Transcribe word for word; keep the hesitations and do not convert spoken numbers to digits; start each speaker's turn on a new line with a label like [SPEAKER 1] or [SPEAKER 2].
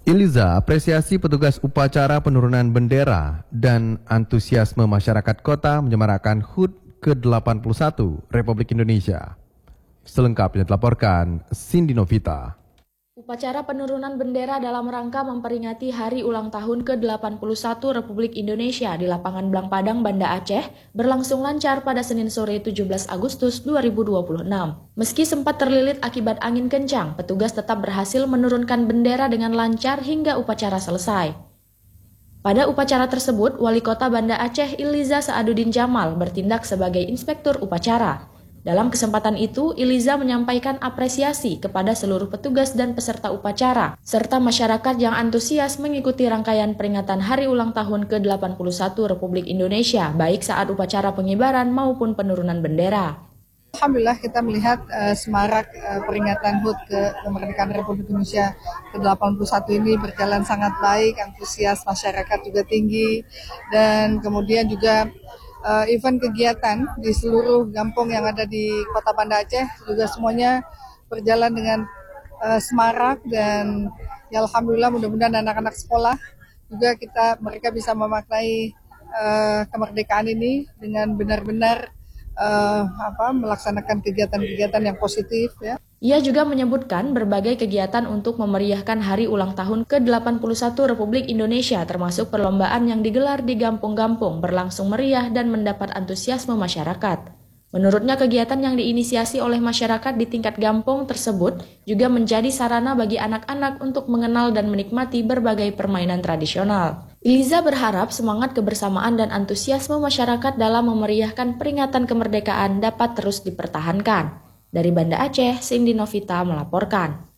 [SPEAKER 1] Iliza apresiasi petugas upacara penurunan bendera dan antusiasme masyarakat kota menyemarakan H U T ke delapan puluh satu Republik Indonesia. Selengkapnya dilaporkan Cindy Novita.
[SPEAKER 2] Upacara penurunan bendera dalam rangka memperingati Hari Ulang Tahun ke delapan puluh satu Republik Indonesia di Lapangan Blang Padang, Banda Aceh berlangsung lancar pada Senin sore tujuh belas Agustus dua ribu dua puluh enam. Meski sempat terlilit akibat angin kencang, petugas tetap berhasil menurunkan bendera dengan lancar hingga upacara selesai. Pada upacara tersebut, Wali Kota Banda Aceh Iliza Saaduddin Jamal bertindak sebagai inspektur upacara. Dalam kesempatan itu, Iliza menyampaikan apresiasi kepada seluruh petugas dan peserta upacara, serta masyarakat yang antusias mengikuti rangkaian peringatan Hari Ulang Tahun ke delapan puluh satu Republik Indonesia, baik saat upacara pengibaran maupun penurunan bendera.
[SPEAKER 3] Alhamdulillah kita melihat uh, semarak uh, peringatan H U T ke kemerdekaan Republik Indonesia ke delapan puluh satu ini berjalan sangat baik, antusias masyarakat juga tinggi, dan kemudian juga Uh, event kegiatan di seluruh kampung yang ada di Kota Banda Aceh juga semuanya berjalan dengan uh, semarak, dan ya alhamdulillah mudah-mudahan anak-anak sekolah juga kita mereka bisa memaknai uh, kemerdekaan ini dengan benar-benar uh, apa melaksanakan kegiatan-kegiatan yang positif ya.
[SPEAKER 2] Ia juga menyebutkan berbagai kegiatan untuk memeriahkan Hari Ulang Tahun ke delapan puluh satu Republik Indonesia termasuk perlombaan yang digelar di kampung-kampung berlangsung meriah dan mendapat antusiasme masyarakat. Menurutnya kegiatan yang diinisiasi oleh masyarakat di tingkat kampung tersebut juga menjadi sarana bagi anak-anak untuk mengenal dan menikmati berbagai permainan tradisional. Iliza berharap semangat kebersamaan dan antusiasme masyarakat dalam memeriahkan peringatan kemerdekaan dapat terus dipertahankan. Dari Banda Aceh, Cindy Novita melaporkan.